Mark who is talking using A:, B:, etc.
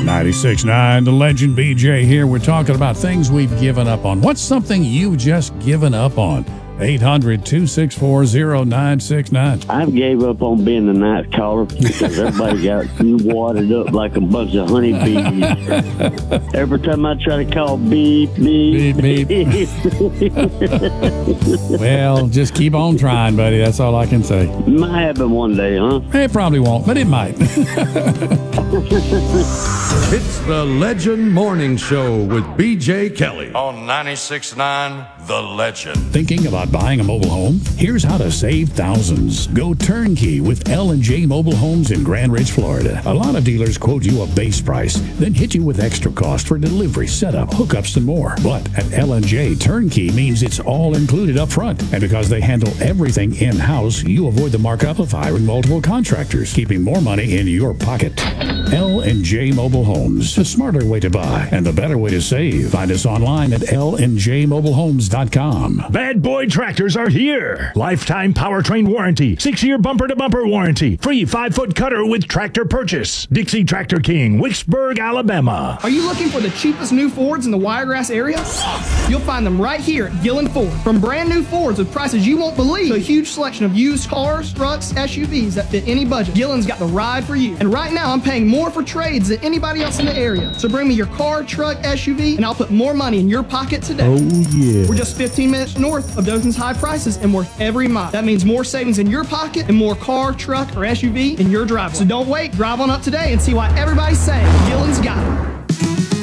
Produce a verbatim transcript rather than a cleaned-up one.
A: ninety-six point nine, The Legend. B J here. We're talking about things we've given up on. What's something you've just given up on? eight hundred, two six four, zero nine six nine.
B: I gave up on being the night caller because everybody got wadded up like a bunch of honeybees. Every time I try to call, beep, beep,
A: beep, beep. Well, just keep on trying, buddy. That's all I can say.
B: Might happen one day, huh?
A: It probably won't, but it might.
C: It's the Legend Morning Show with B J Kelly
D: on ninety-six point nine The Legend.
A: Thinking about buying a mobile home? Here's how to save thousands. Go turnkey with L and J Mobile Homes in Grand Ridge, Florida. A lot of dealers quote you a base price, then hit you with extra cost for delivery, setup, hookups, and more. But at L and J, turnkey means it's all included up front. And because they handle everything in-house, you avoid the markup of hiring multiple contractors, keeping more money in your pocket. L and J Mobile Homes, the smarter way to buy and the better way to save. Find us online at L N J mobile homes dot com.
E: Bad Boy Tractors are here. Lifetime powertrain warranty, six-year bumper-to-bumper warranty, free five-foot cutter with tractor purchase. Dixie Tractor King, Wicksburg, Alabama.
F: Are you looking for the cheapest new Fords in the Wiregrass area? You'll find them right here at Gillen Ford. From brand new Fords with prices you won't believe to a huge selection of used cars, trucks, S U Vs that fit any budget, Gillen's got the ride for you. And right now I'm paying more for trades than anybody else in the area. So bring me your car, truck, S U V, and I'll put more money in your pocket today.
A: Oh, yeah.
F: We're just fifteen minutes north of Dothan's high prices and worth every mile. That means more savings in your pocket and more car, truck, or S U V in your driveway. So don't wait. Drive on up today and see why everybody's saying Gillen's got it.